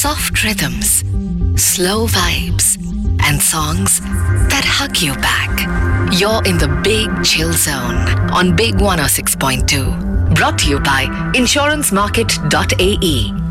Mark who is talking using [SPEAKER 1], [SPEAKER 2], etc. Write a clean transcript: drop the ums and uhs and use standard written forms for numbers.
[SPEAKER 1] soft rhythms, slow vibes, and songs that hug you back. You're in the Big Chill Zone on Big 106.2. Brought to you by InsuranceMarket.ae.